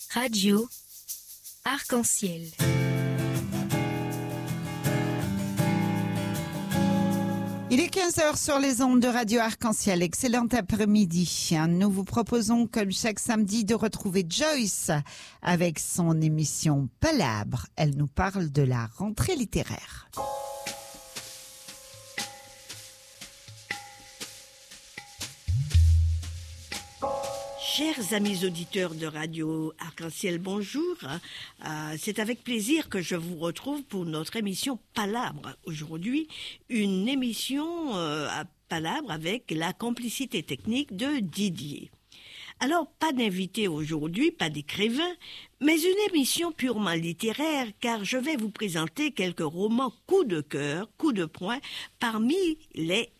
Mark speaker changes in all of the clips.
Speaker 1: Radio Arc-en-Ciel.
Speaker 2: Il est 15h sur les ondes de Radio Arc-en-Ciel. Excellent après-midi. Nous vous proposons, comme chaque samedi, de retrouver Joyce avec son émission Palabre. Elle nous parle de la rentrée littéraire.
Speaker 3: Chers amis auditeurs de Radio Arc-en-Ciel, bonjour. C'est avec plaisir que je vous retrouve pour notre émission Palabre. Aujourd'hui, une émission à Palabre avec la complicité technique de Didier. Alors, pas d'invité aujourd'hui, pas d'écrivain, mais une émission purement littéraire, car je vais vous présenter quelques romans coup de cœur, coup de poing, parmi les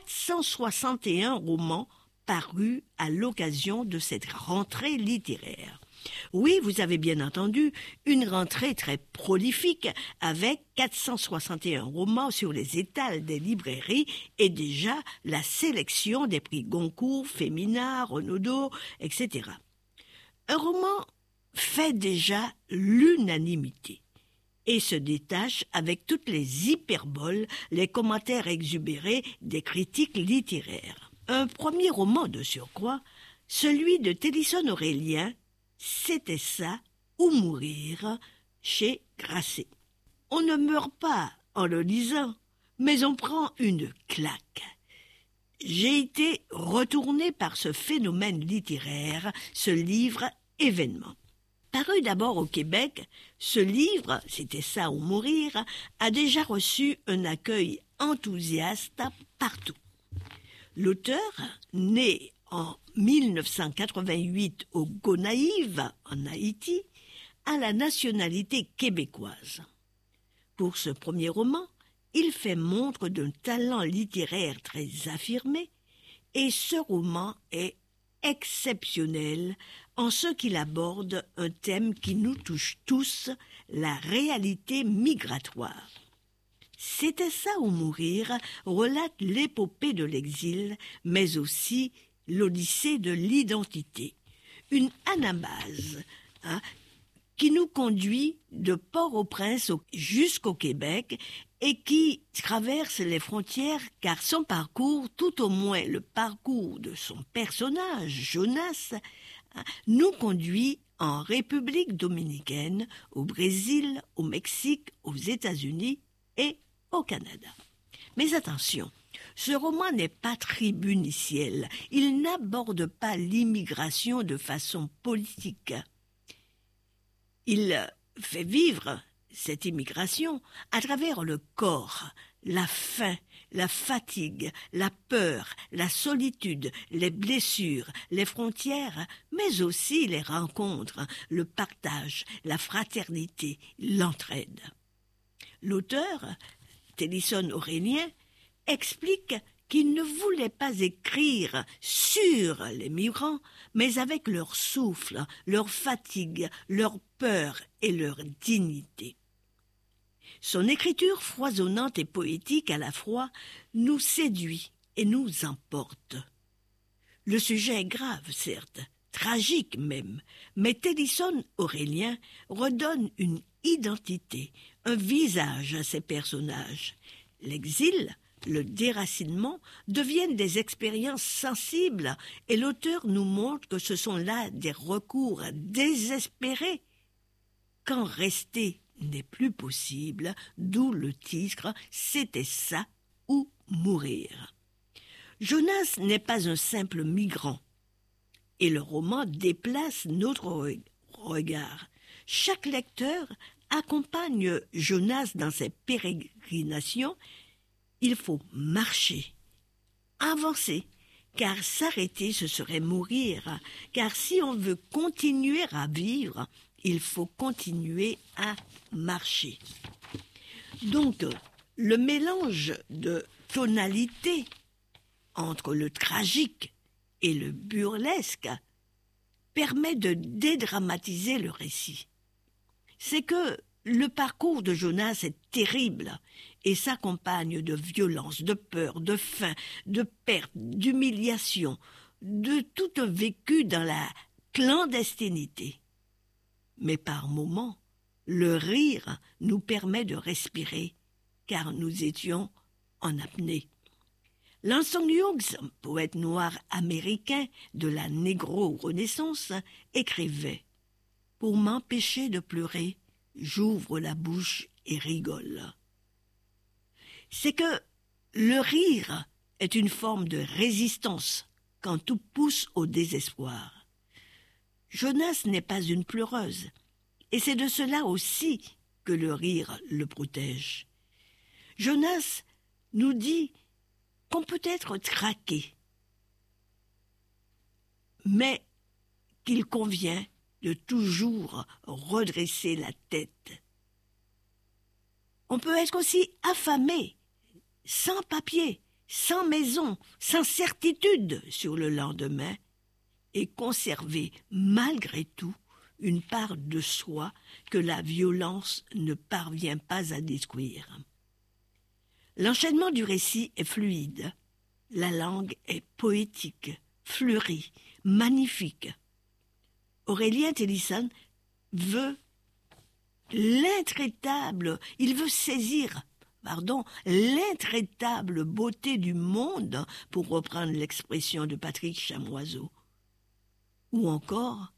Speaker 3: 461 romans paru à l'occasion de cette rentrée littéraire. Oui, vous avez bien entendu, une rentrée très prolifique avec 461 romans sur les étals des librairies et déjà la sélection des prix Goncourt, Femina, Renaudot, etc. Un roman fait déjà l'unanimité et se détache avec toutes les hyperboles, les commentaires exubérés des critiques littéraires. Un premier roman de surcroît, celui de Tennyson Aurélien, C'était ça ou mourir, chez Grasset. On ne meurt pas en le lisant, mais on prend une claque. J'ai été retourné par ce phénomène littéraire, ce livre événement. Paru d'abord au Québec, ce livre, C'était ça ou mourir, a déjà reçu un accueil enthousiaste partout. L'auteur, né en 1988 au Gonaïves, en Haïti, a la nationalité québécoise. Pour ce premier roman, il fait montre d'un talent littéraire très affirmé et ce roman est exceptionnel en ce qu'il aborde un thème qui nous touche tous, la réalité migratoire. C'était ça ou mourir relate l'épopée de l'exil, mais aussi l'odyssée de l'identité. Une anabase qui nous conduit de Port-au-Prince jusqu'au Québec et qui traverse les frontières car son parcours, tout au moins le parcours de son personnage, Jonas, nous conduit en République dominicaine, au Brésil, au Mexique, aux États-Unis et au Canada. Mais attention, ce roman n'est pas tribuniciel. Il n'aborde pas l'immigration de façon politique. Il fait vivre cette immigration à travers le corps, la faim, la fatigue, la peur, la solitude, les blessures, les frontières, mais aussi les rencontres, le partage, la fraternité, l'entraide. L'auteur, Tennyson Aurélien, explique qu'il ne voulait pas écrire sur les migrants, mais avec leur souffle, leur fatigue, leur peur et leur dignité. Son écriture foisonnante et poétique à la fois nous séduit et nous emporte. Le sujet est grave, certes, tragique même, mais Tennyson Aurélien redonne une identité, un visage à ses personnages. L'exil, le déracinement deviennent des expériences sensibles et l'auteur nous montre que ce sont là des recours désespérés. Quand rester n'est plus possible, d'où le titre « C'était ça ou mourir ». Jonas n'est pas un simple migrant et le roman déplace notre regard. Chaque lecteur accompagne Jonas dans ses pérégrinations. Il faut marcher, avancer, car s'arrêter ce serait mourir, car si on veut continuer à vivre, il faut continuer à marcher. Donc, le mélange de tonalité entre le tragique et le burlesque permet de dédramatiser le récit. C'est que le parcours de Jonas est terrible et s'accompagne de violence, de peur, de faim, de perte, d'humiliation, de tout un vécu dans la clandestinité. Mais par moments, le rire nous permet de respirer, car nous étions en apnée. Langston Hughes, poète noir américain de la négro-renaissance, écrivait « Pour m'empêcher de pleurer, j'ouvre la bouche et rigole. » C'est que le rire est une forme de résistance quand tout pousse au désespoir. Jonas n'est pas une pleureuse, et c'est de cela aussi que le rire le protège. Jonas nous dit qu'on peut être traqué, mais qu'il convient de toujours redresser la tête. On peut être aussi affamé, sans papier, sans maison, sans certitude sur le lendemain, et conserver malgré tout une part de soi que la violence ne parvient pas à détruire. L'enchaînement du récit est fluide, la langue est poétique, fleurie, magnifique. Aurélien Tennyson veut l'intraitable beauté du monde, pour reprendre l'expression de Patrick Chamoiseau. Ou encore,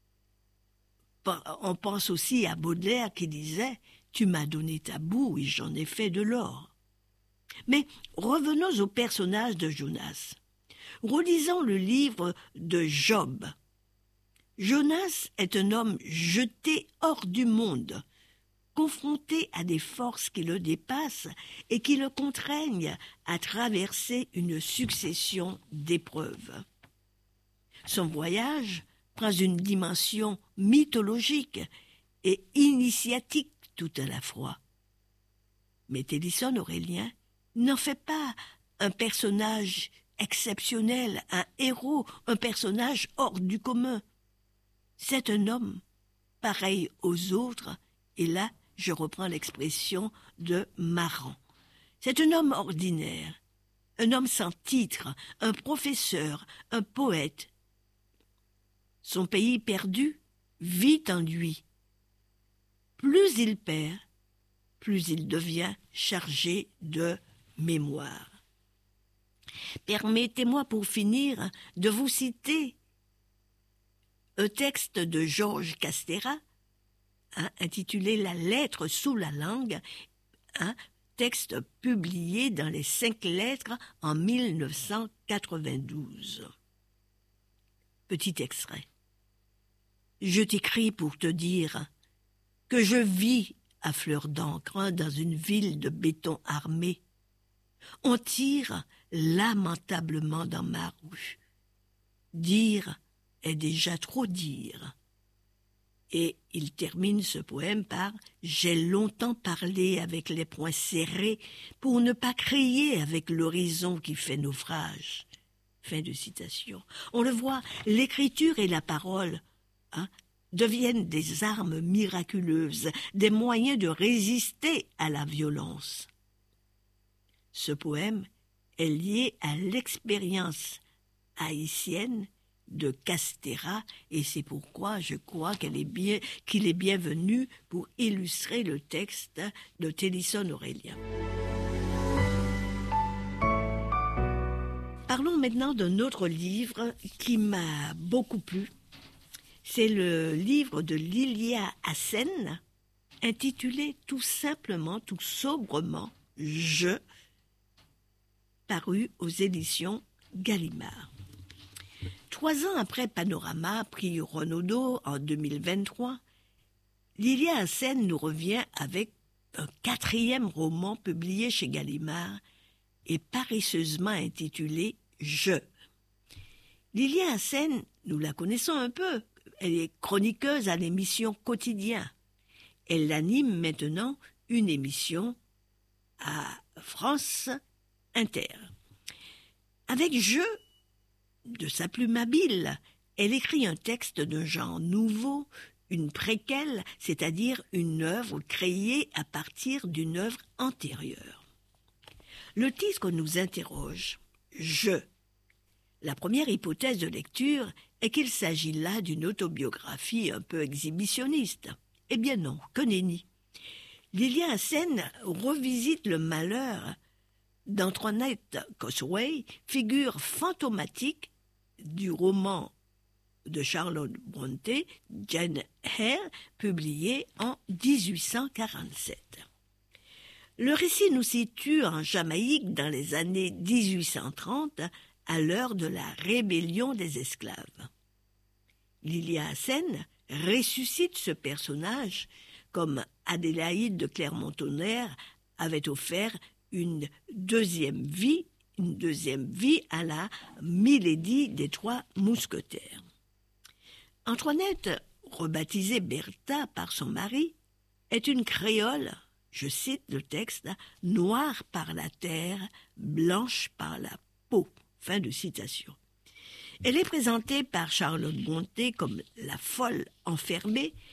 Speaker 3: on pense aussi à Baudelaire qui disait « Tu m'as donné ta boue et j'en ai fait de l'or ». Mais revenons au personnage de Jonas. Relisons le livre de Job. Jonas est un homme jeté hors du monde, confronté à des forces qui le dépassent et qui le contraignent à traverser une succession d'épreuves. Son voyage prend une dimension mythologique et initiatique tout à la fois. Mais Tennyson Aurélien n'en fait pas un personnage exceptionnel, un héros, un personnage hors du commun. C'est un homme, pareil aux autres, et là, je reprends l'expression de Maran. C'est un homme ordinaire, un homme sans titre, un professeur, un poète. Son pays perdu vit en lui. Plus il perd, plus il devient chargé de mémoire. Permettez-moi pour finir de vous citer un texte de Georges Castera, intitulé « La lettre sous la langue », un texte publié dans les 5 lettres en 1992. Petit extrait. « Je t'écris pour te dire que je vis à fleur d'encre dans une ville de béton armé. On tire lamentablement dans ma rue. Dire est déjà trop dire. » Et il termine ce poème par « J'ai longtemps parlé avec les poings serrés pour ne pas crier avec l'horizon qui fait naufrage. » Fin de citation. On le voit, l'écriture et la parole deviennent des armes miraculeuses, des moyens de résister à la violence. Ce poème est lié à l'expérience haïtienne de Castera, et c'est pourquoi je crois qu'il est bienvenu pour illustrer le texte de Tennyson Aurélien. Parlons maintenant d'un autre livre qui m'a beaucoup plu. C'est le livre de Lilia Hassen, intitulé tout simplement, tout sobrement « Je », paru aux éditions Gallimard. 3 ans après Panorama, prix Renaudot en 2023, Lilia Hassen nous revient avec un 4e roman publié chez Gallimard et paresseusement intitulé « Je ». Lilia Hassen, nous la connaissons un peu, elle est chroniqueuse à l'émission Quotidien. Elle anime maintenant une émission à France Inter. Avec « Je », de sa plume habile, elle écrit un texte d'un genre nouveau, une préquelle, c'est-à-dire une œuvre créée à partir d'une œuvre antérieure. Le titre nous interroge. « Je ». La première hypothèse de lecture est qu'il s'agit là d'une autobiographie un peu exhibitionniste. Eh bien non, que nenni. Lilian Hassen revisite le malheur d'Antoinette Cosway, figure fantomatique du roman de Charlotte Brontë, Jane Eyre, publié en 1847. Le récit nous situe en Jamaïque dans les années 1830, à l'heure de la rébellion des esclaves. Lilian Hassen ressuscite ce personnage comme Adélaïde de Clermont-Tonnerre avait offert une deuxième vie à la Milady des Trois Mousquetaires. Antoinette, rebaptisée Bertha par son mari, est une créole, je cite le texte, « noire par la terre, blanche par la peau ». Fin de citation. Elle est présentée par Charlotte Brontë comme la folle enfermée